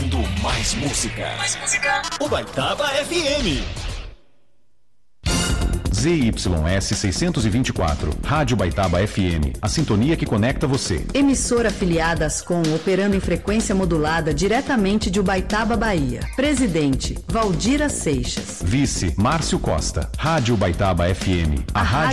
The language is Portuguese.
tocando mais música. Mais música. Ubaitaba FM. ZYS 624, Rádio Ubaitaba FM, a sintonia que conecta você. Emissora afiliada Ascom, operando em frequência modulada diretamente de Ubaitaba, Bahia. Presidente, Valdira Seixas. Vice, Márcio Costa. Rádio Ubaitaba FM, a rádio